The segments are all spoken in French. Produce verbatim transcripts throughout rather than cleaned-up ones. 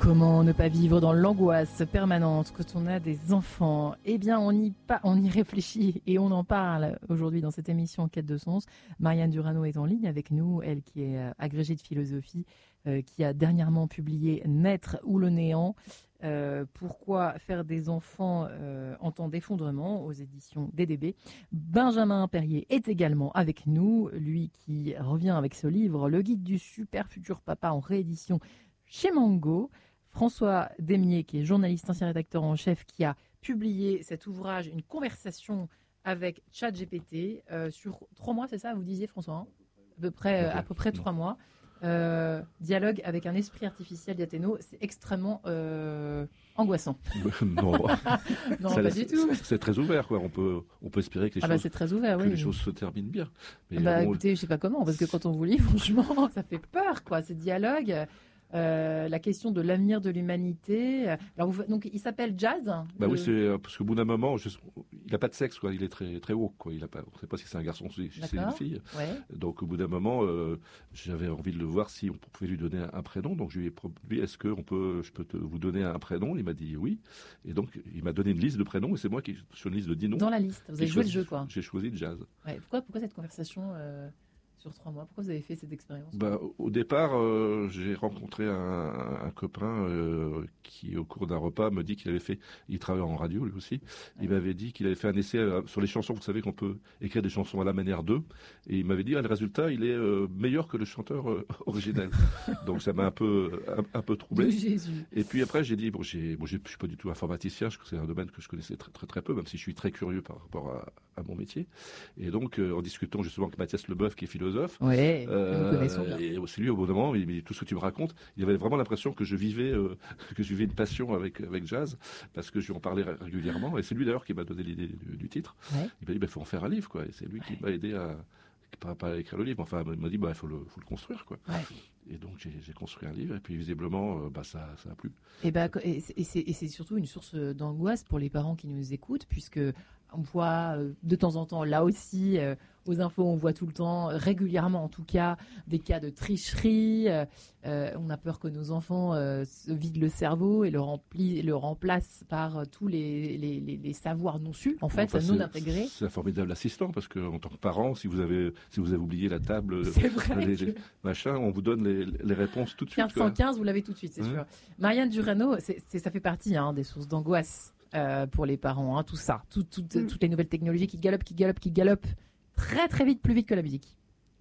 Comment ne pas vivre dans l'angoisse permanente quand on a des enfants? Eh bien, on y, pa- on y réfléchit et on en parle aujourd'hui dans cette émission Quête de sens. Marianne Durano est en ligne avec nous, elle qui est euh, agrégée de philosophie, euh, qui a dernièrement publié Naître ou le néant. Euh, pourquoi faire des enfants euh, en temps d'effondrement aux éditions D D B. Benjamin Perrier est également avec nous, lui qui revient avec ce livre, Le guide du super futur papa en réédition chez Mango. François Demier, qui est journaliste, ancien rédacteur en chef, qui a publié cet ouvrage, une conversation avec ChatGPT euh, sur trois mois, c'est ça, vous disiez François hein à peu près, okay. à peu près trois mois. Euh, dialogue avec un esprit artificiel d'Athéno, c'est extrêmement euh, angoissant. non, non pas du tout. C'est, c'est très ouvert, quoi. On peut, on peut espérer que les, ah choses, bah c'est très ouvert, que oui, les mais... choses se terminent bien. Mais bah bon, écoutez, je sais pas comment, parce que quand on vous lit, franchement, ça fait peur, quoi. Ces dialogues. Euh, la question de l'avenir de l'humanité. Alors, vous, donc, il s'appelle Jazz. Bah le... oui, c'est parce qu'au bout d'un moment, je, il n'a pas de sexe, quoi. Il est très très haut, quoi. Il a pas, on ne sait pas si c'est un garçon ou si c'est une fille. Ouais. Donc, au bout d'un moment, euh, j'avais envie de le voir si on pouvait lui donner un prénom. Donc, je lui ai dit, est-ce que on peut, je peux te, vous donner un prénom? Il m'a dit oui. Et donc, il m'a donné une liste de prénoms et c'est moi qui sur une liste de dix noms. Dans la liste, vous avez joué choisi, le jeu, quoi. J'ai choisi Jazz. Ouais. Pourquoi, pourquoi cette conversation? Euh... Sur trois mois, pourquoi vous avez fait cette expérience? Bah, au départ, euh, j'ai rencontré un, un copain euh, qui, au cours d'un repas, me dit qu'il avait fait, il travaille en radio lui aussi, il ouais. m'avait dit qu'il avait fait un essai euh, sur les chansons. Vous savez qu'on peut écrire des chansons à la manière d'eux, et il m'avait dit ah, le résultat, il est euh, meilleur que le chanteur euh, original. Donc ça m'a un peu un, un peu troublé. Jésus. Et puis après, j'ai dit bon, j'ai, bon, je suis pas du tout informaticien, je, c'est un domaine que je connaissais très très très peu, même si je suis très curieux par rapport à, à mon métier. Et donc, euh, en discutant justement avec Mathias Leboeuf, qui est philosophe. Oui, euh, nous connaissons bien. Et aussi lui, au bout d'un moment, il me dit tout ce que tu me racontes. Il avait vraiment l'impression que je vivais, euh, que je vivais une passion avec avec Jazz, parce que je lui en parlais régulièrement. Et c'est lui d'ailleurs qui m'a donné l'idée du, du titre. Ouais. Il m'a dit, bah, faut en faire un livre, quoi. Et c'est lui qui ouais. m'a aidé à pas, pas à écrire le livre. Enfin, il m'a dit, bah, faut le, faut le construire, quoi. Ouais. Et donc j'ai, j'ai construit un livre. Et puis visiblement, euh, bah, ça, ça a plu. Et bah, et c'est, et c'est, et c'est surtout une source d'angoisse pour les parents qui nous écoutent, puisque on voit euh, de temps en temps, là aussi, euh, aux infos, on voit tout le temps, régulièrement en tout cas, des cas de tricherie. Euh, euh, on a peur que nos enfants euh, se vident le cerveau et le, rempli, le remplacent par euh, tous les, les, les, les savoirs non sus, en fait, enfin, non c'est, intégrés. C'est un formidable assistant, parce qu'en tant que parent, si vous avez, si vous avez oublié la table, c'est vrai les, que... les machins, on vous donne les, les réponses tout de suite. quinze cent quinze, vous l'avez tout de suite, c'est mmh. sûr. Marianne Durano, c'est, c'est, ça fait partie hein, des sources d'angoisse. Euh, pour les parents, hein, tout ça, tout, tout, mmh. toutes les nouvelles technologies qui galopent, qui galopent, qui galopent très très vite, plus vite que la musique.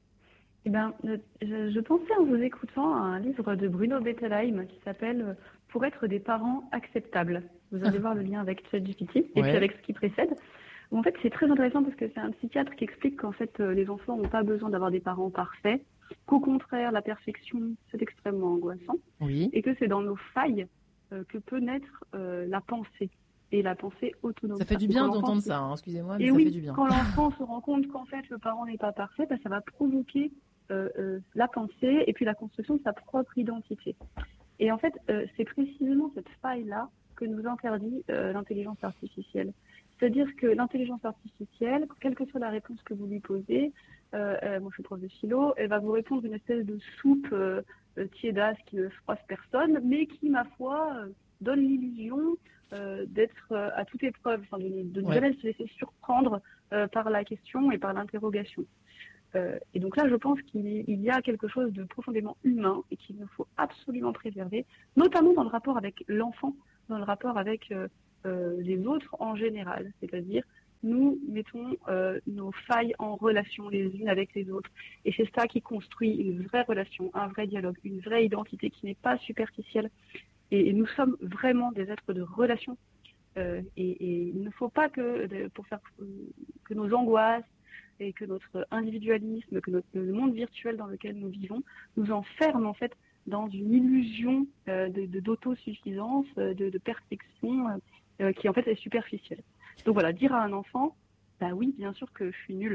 Eh ben, je, je pensais en vous écoutant à un livre de Bruno Bettelheim qui s'appelle « Pour être des parents acceptables ». Vous allez voir le lien avec ChatGPT et ouais. puis avec ce qui précède. En fait, c'est très intéressant parce que c'est un psychiatre qui explique qu'en fait, les enfants n'ont pas besoin d'avoir des parents parfaits, qu'au contraire, la perfection, c'est extrêmement angoissant oui. et que c'est dans nos failles euh, que peut naître euh, la pensée. Et la pensée autonome. Ça fait du bien d'entendre ça, hein, excusez-moi, mais et ça oui, fait du bien. Quand l'enfant se rend compte qu'en fait le parent n'est pas parfait, bah, ça va provoquer euh, euh, la pensée et puis la construction de sa propre identité. Et en fait, euh, c'est précisément cette faille-là que nous interdit euh, l'intelligence artificielle. C'est-à-dire que l'intelligence artificielle, quelle que soit la réponse que vous lui posez, euh, euh, moi je suis prof de philo, elle va vous répondre une espèce de soupe euh, euh, tiédasse qui ne froisse personne, mais qui, ma foi, euh, donne l'illusion Euh, d'être euh, à toute épreuve, enfin, de, de ne ouais. jamais se laisser surprendre euh, par la question et par l'interrogation. Euh, et donc là, je pense qu'il il y a quelque chose de profondément humain et qu'il nous faut absolument préserver, notamment dans le rapport avec l'enfant, dans le rapport avec euh, euh, les autres en général. C'est-à-dire, nous mettons euh, nos failles en relation les unes avec les autres. Et c'est ça qui construit une vraie relation, un vrai dialogue, une vraie identité qui n'est pas superficielle. Et nous sommes vraiment des êtres de relation. Euh, et, et il ne faut pas que, pour faire que nos angoisses et que notre individualisme, que notre, le monde virtuel dans lequel nous vivons, nous enferme en fait dans une illusion euh, de, de, d'autosuffisance, de, de perfection, euh, qui en fait est superficielle. Donc voilà, dire à un enfant, bah oui, bien sûr que je suis nulle.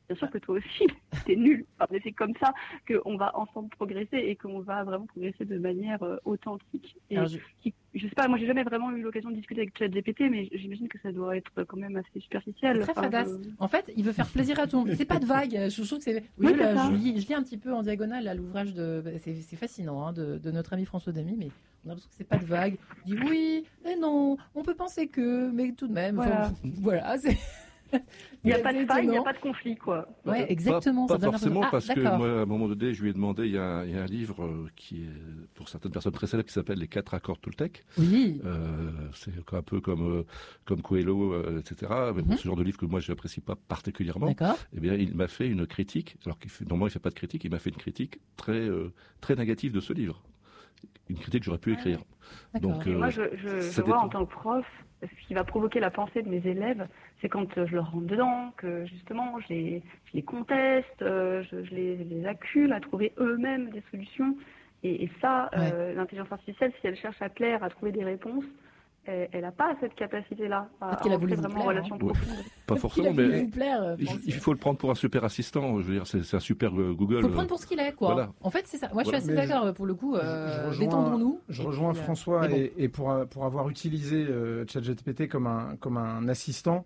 bien sûr que toi aussi, t'es nul. Enfin, mais c'est comme ça qu'on va ensemble progresser et qu'on va vraiment progresser de manière euh, authentique. Et Alors, je... Qui, je sais pas, moi j'ai jamais vraiment eu l'occasion de discuter avec ChatGPT, mais j'imagine que ça doit être quand même assez superficiel. Très enfin, fadasse. Je... En fait, il veut faire plaisir à tout le monde. C'est pas de vague. Je trouve que c'est. Oui, oui, là, c'est je, lis, je lis un petit peu en diagonale là, l'ouvrage de. C'est, c'est fascinant hein, de, de notre ami François Demy, mais on a l'impression que c'est pas de vague. Il dit oui, mais non, on peut penser que, mais tout de même. Voilà. Enfin, voilà c'est... Il n'y a pas de faille, il n'y a pas de conflit, quoi. Ouais, exactement. Pas, pas forcément, ah, parce d'accord. que moi, à un moment donné, je lui ai demandé, il y a, il y a un livre qui est, pour certaines personnes très célèbres, qui s'appelle Les quatre accords Toltec. Oui. Euh, c'est un peu comme, comme Coelho, euh, et cetera. Mais mm-hmm. bon, ce genre de livre que moi, je n'apprécie pas particulièrement. D'accord. Eh bien, il m'a fait une critique, alors qu'il fait, normalement, il ne fait pas de critique, il m'a fait une critique très, euh, très négative de ce livre. Une critique que j'aurais pu écrire. Donc, euh, moi, je, je, je vois en tant que prof, ce qui va provoquer la pensée de mes élèves, c'est quand euh, je leur rentre dedans, que justement, je les, je les conteste, euh, je, je, les, je les accule à trouver eux-mêmes des solutions. Et, et ça, ouais. euh, l'intelligence artificielle, si elle cherche à plaire, à trouver des réponses, elle n'a pas cette capacité-là à entrer vraiment plaire, en relation hein. profonde. Ouais, pas forcément, mais plaire, il, il faut le prendre pour un super assistant. Je veux dire, c'est, c'est un super Google. Il faut le prendre pour ce qu'il est, quoi. Voilà. En fait, c'est ça. Moi, voilà. je suis assez mais d'accord je, pour le coup. Euh, je détendons-nous. Je rejoins puis, François bon. et, et pour pour avoir utilisé euh, ChatGPT comme un comme un assistant,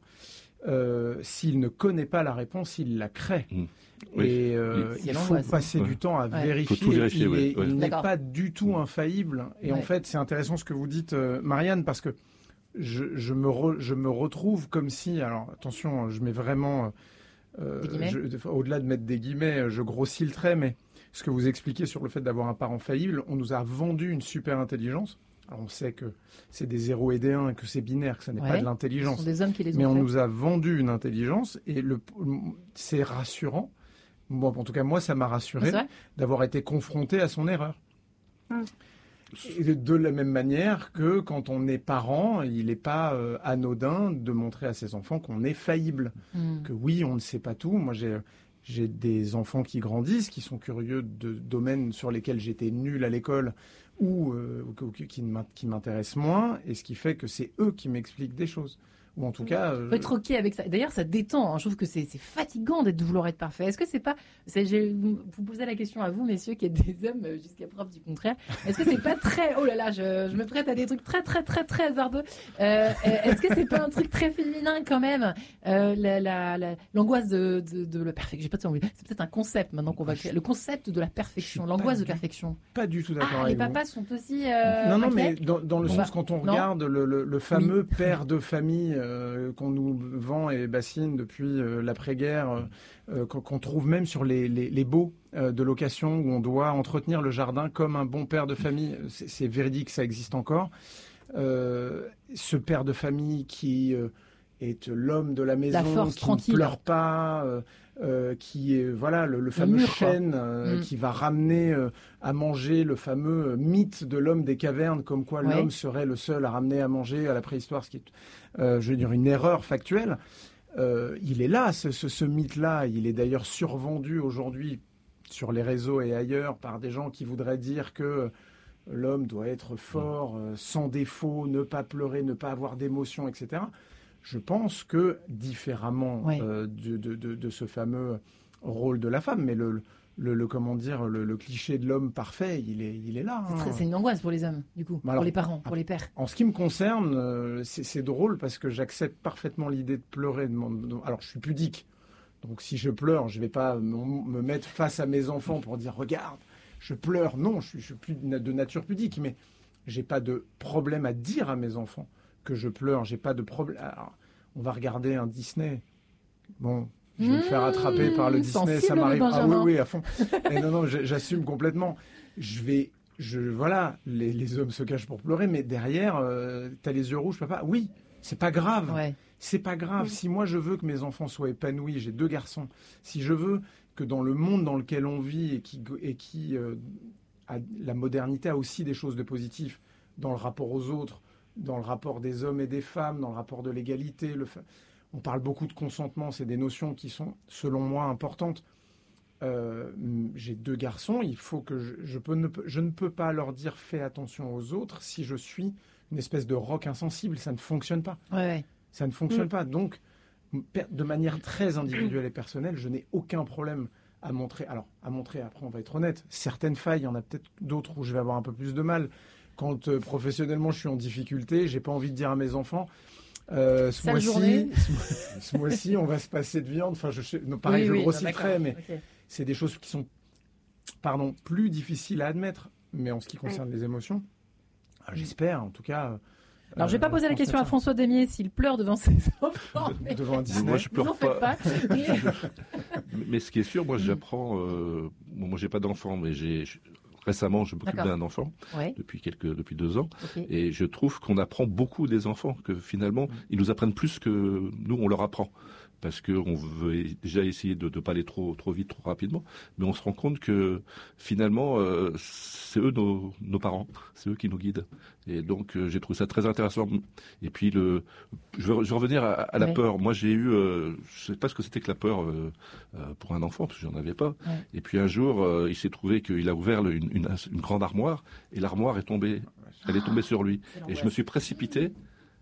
euh, s'il ne connaît pas la réponse, il la crée. Mmh. Oui. Et euh, il faut passer ouais. du temps à ouais. vérifier. Faut tout vérifier. Il, ouais. est, Ouais. il n'est pas du tout infaillible. Et ouais. en fait, c'est intéressant ce que vous dites, euh, Marianne, parce que je, je, me re, je me retrouve comme si, alors attention, je mets vraiment, euh, je, au-delà de mettre des guillemets, je grossis le trait, mais ce que vous expliquez sur le fait d'avoir un parent faillible, on nous a vendu une super intelligence. Alors on sait que c'est des zéros et des uns, que c'est binaire, que ça n'est ouais. pas de l'intelligence. Ce sont des hommes qui les ont mais on fait. nous a vendu une intelligence et le, c'est rassurant. Bon, en tout cas, moi, ça m'a rassuré d'avoir été confronté à son erreur. Hum. Et de la même manière que quand on est parent, il n'est pas euh, anodin de montrer à ses enfants qu'on est faillible. Hum. Que oui, on ne sait pas tout. Moi, j'ai, j'ai des enfants qui grandissent, qui sont curieux de domaines sur lesquels j'étais nul à l'école ou euh, qui, qui m'intéressent moins. Et ce qui fait que c'est eux qui m'expliquent des choses. Ou en tout cas, euh... faut être ok avec ça. D'ailleurs, ça détend. Hein. Je trouve que c'est, c'est fatigant d'être de vouloir être parfait. Est-ce que c'est pas, c'est, je vous posez la question à vous, messieurs, qui êtes des hommes jusqu'à preuve du contraire. Est-ce que c'est pas très, oh là là, je, je me prête à des trucs très très très très hasardeux. Euh, est-ce que c'est pas un truc très féminin quand même, euh, la, la, la, l'angoisse de, de, de la perfection. J'ai pas de envie. C'est peut-être un concept maintenant qu'on va créer. Le concept de la perfection, l'angoisse de perfection. Pas du tout d'accord. Ah, avec les papas vous. sont aussi. Euh, non non, inquiets. mais dans, dans le on sens va... quand on regarde le, le, le fameux oui. père de famille. Euh, qu'on nous vend et bassine depuis euh, l'après-guerre, euh, qu'on trouve même sur les, les, les baux euh, de location où on doit entretenir le jardin comme un bon père de famille. C'est, c'est véridique, ça existe encore. Euh, ce père de famille qui euh, est l'homme de la maison, la force, qui tranquille. ne pleure pas, euh, euh, qui est voilà le, le fameux le mur, chêne euh, mm. qui va ramener euh, à manger, le fameux mythe de l'homme des cavernes, comme quoi ouais. l'homme serait le seul à ramener à manger à la préhistoire, ce qui est, euh, je veux dire, une erreur factuelle. Euh, il est là, ce, ce, ce mythe-là. Il est d'ailleurs survendu aujourd'hui sur les réseaux et ailleurs par des gens qui voudraient dire que l'homme doit être fort, euh, sans défaut, ne pas pleurer, ne pas avoir d'émotion, et cetera. Je pense que, différemment ouais. euh, de, de, de, de ce fameux rôle de la femme, mais le, le, le comment dire, le, le cliché de l'homme parfait, il est, il est là. C'est, très, hein. c'est une angoisse pour les hommes, du coup, alors, pour les parents, pour les pères. En ce qui me concerne, euh, c'est, c'est drôle parce que j'accepte parfaitement l'idée de pleurer. De mon... Alors, je suis pudique, donc si je pleure, je ne vais pas me mettre face à mes enfants pour dire « Regarde, je pleure ». Non, je suis, je suis plus de nature pudique, mais je n'ai pas de problème à dire à mes enfants que je pleure, j'ai pas de problème. Alors, on va regarder un Disney. Bon, je vais mmh, me faire attraper par le Disney, ça m'arrive. Ah oui, oui, à fond. Et non, non, j'assume complètement. Je vais, je, voilà, les, les hommes se cachent pour pleurer, mais derrière, euh, t'as les yeux rouges, papa. Oui, c'est pas grave. Ouais. C'est pas grave. Oui. Si moi je veux que mes enfants soient épanouis, j'ai deux garçons. Si je veux que dans le monde dans lequel on vit et qui, et qui euh, a, la modernité a aussi des choses de positif dans le rapport aux autres, dans le rapport des hommes et des femmes, dans le rapport de l'égalité. Le fa... On parle beaucoup de consentement, c'est des notions qui sont, selon moi, importantes. Euh, j'ai deux garçons, il faut que je, je, peux ne, je ne peux pas leur dire « fais attention aux autres » si je suis une espèce de roc insensible, ça ne fonctionne pas. Ouais, ouais. Ça ne fonctionne mmh. pas. Donc, de manière très individuelle et personnelle, je n'ai aucun problème à montrer. Alors, à montrer, après, on va être honnête, certaines failles, il y en a peut-être d'autres où je vais avoir un peu plus de mal. Quand euh, professionnellement, je suis en difficulté, j'ai pas envie de dire à mes enfants, euh, ce mois-ci, ce, ce mois-ci, on va se passer de viande. Enfin, je, non, pareil, oui, je oui, grossis le trait, mais okay. c'est des choses qui sont, pardon, plus difficiles à admettre. Mais en ce qui concerne oui. les émotions, j'espère, en tout cas... Alors, je ne vais pas poser la question à François Damier s'il pleure devant ses enfants. Mais... Devant un Disney. Moi, je pleure pas. pas. Mais ce qui est sûr, moi, j'apprends... Euh... Bon, moi, j'ai pas d'enfant, mais j'ai... Récemment, je m'occupe d'un enfant, ouais. depuis, quelques, depuis deux ans, okay. et je trouve qu'on apprend beaucoup des enfants, que finalement, mmh. ils nous apprennent plus que nous, on leur apprend. Parce qu'on veut déjà essayer de ne pas aller trop, trop vite, trop rapidement, mais on se rend compte que finalement, euh, c'est eux nos, nos parents, c'est eux qui nous guident. Et donc, euh, j'ai trouvé ça très intéressant. Et puis, le, je, vais, je vais revenir à, à la ouais. peur. Moi, j'ai eu, euh, je ne sais pas ce que c'était que la peur euh, euh, pour un enfant, parce que j'en avais pas. Ouais. Et puis un jour, euh, il s'est trouvé qu'il a ouvert le, une, une, une grande armoire, et l'armoire est tombée, elle est tombée sur lui. Et je me suis précipité.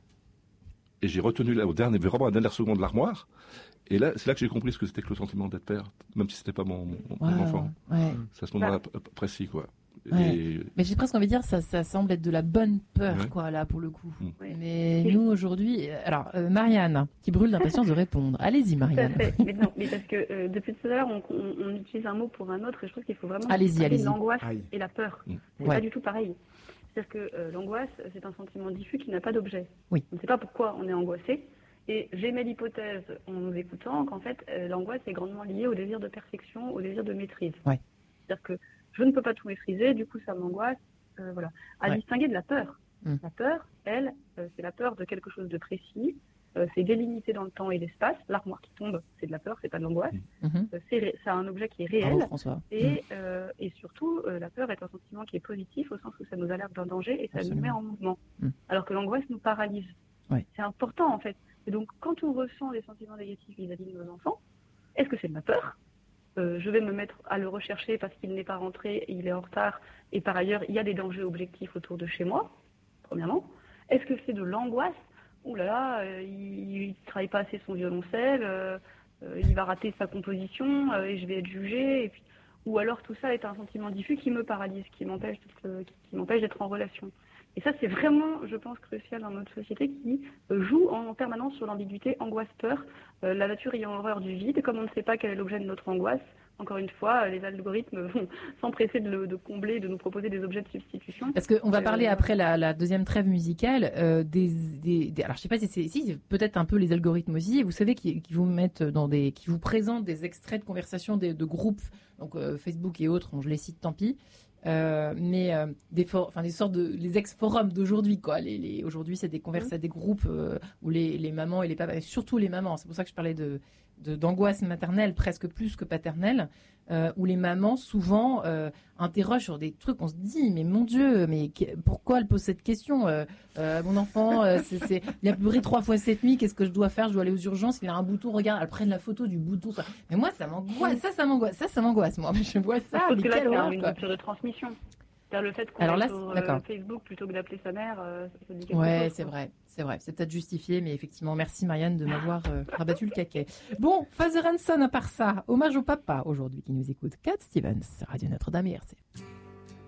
Et j'ai retenu là, au dernier, vraiment à la dernière seconde de l'armoire. Et là, c'est là que j'ai compris ce que c'était que le sentiment d'être père, même si c'était pas mon, mon, wow, mon enfant. Ouais. C'est à ce moment-là bah. précis, quoi. Ouais. Et... Mais j'ai presque envie de dire, ça, ça semble être de la bonne peur, ouais. quoi, là, pour le coup. Mmh. Ouais. Mais nous, aujourd'hui... Alors, euh, Marianne, qui brûle d'impatience de répondre. Allez-y, Marianne. Tout à fait. Mais non, mais parce que euh, depuis tout à l'heure, on, on, on utilise un mot pour un autre, et je trouve qu'il faut vraiment... Allez-y, allez-y. L'angoisse et la peur. Mmh. C'est ouais. pas du tout pareil. C'est-à-dire que euh, l'angoisse, c'est un sentiment diffus qui n'a pas d'objet. Oui. On ne sait pas pourquoi on est angoissé. Et j'émets l'hypothèse, en nous écoutant, qu'en fait, euh, l'angoisse est grandement liée au désir de perfection, au désir de maîtrise. Ouais. C'est-à-dire que je ne peux pas tout maîtriser, du coup, ça m'angoisse. Euh, voilà. À ouais. distinguer de la peur. Mm. La peur, elle, euh, c'est la peur de quelque chose de précis. Euh, c'est délimité dans le temps et l'espace. L'armoire qui tombe, c'est de la peur, c'est pas de l'angoisse. Mm-hmm. Euh, c'est, ré- c'est un objet qui est réel. Bravo, François. Et, mm. euh, et surtout, euh, la peur est un sentiment qui est positif au sens où ça nous alerte d'un danger et ça Absolument. Nous met en mouvement. Mm. Alors que l'angoisse nous paralyse. Ouais. C'est important, en fait. Et donc, quand on ressent des sentiments négatifs vis-à-vis de nos enfants, est-ce que c'est de la peur ? euh, Je vais me mettre à le rechercher parce qu'il n'est pas rentré, il est en retard, et par ailleurs, il y a des dangers objectifs autour de chez moi, premièrement. Est-ce que c'est de l'angoisse ? Ouh là là, euh, il ne travaille pas assez son violoncelle, euh, euh, il va rater sa composition, euh, et je vais être jugée. Et puis... Ou alors, tout ça est un sentiment diffus qui me paralyse, qui m'empêche d'être, qui m'empêche d'être en relation. Et ça, c'est vraiment, je pense, crucial dans notre société qui euh, joue en permanence sur l'ambiguïté angoisse-peur, euh, la nature ayant horreur du vide. Comme on ne sait pas quel est l'objet de notre angoisse, encore une fois, les algorithmes vont s'empresser de, le, de combler, de nous proposer des objets de substitution. Parce qu'on va parler euh, après la, la deuxième trêve musicale euh, des, des, des... Alors, je sais pas si c'est si, peut-être un peu les algorithmes aussi. Vous savez qui, qui vous mettent dans des, qui vous présentent des extraits de conversations de, de groupes, donc euh, Facebook et autres. Bon, je les cite, tant pis. Euh, mais euh, des, for- enfin, des sortes de les ex-forums d'aujourd'hui quoi. Les, les, aujourd'hui c'est des conversations, mmh. des groupes euh, où les, les mamans et les papas, et surtout les mamans, c'est pour ça que je parlais de, de d'angoisse maternelle presque plus que paternelle, euh, où les mamans souvent euh, interrogent sur des trucs, on se dit mais mon Dieu, mais qu- pourquoi elle pose cette question euh, euh, mon enfant euh, c'est, c'est, il a pleuré trois fois cette nuit, qu'est-ce que je dois faire, je dois aller aux urgences, il a un bouton, regarde, elle prenne la photo du bouton, ça. Mais moi ça m'angoisse, ça ça m'angoisse, ça ça m'angoisse moi, je vois ça, parce mais que là, quelle c'est horreur, une quoi. rupture de transmission. C'est-à-dire le fait qu'on Alors là, est sur euh, Facebook plutôt que d'appeler sa mère, euh, ça dit quelque ouais, chose. c'est vrai, c'est vrai. C'est peut-être justifié, mais effectivement, merci Marianne de m'avoir euh, rabattu le caquet. Bon, Father and Son, à part ça, hommage au papa aujourd'hui qui nous écoute. Cat Stevens, Radio Notre-Dame et R C.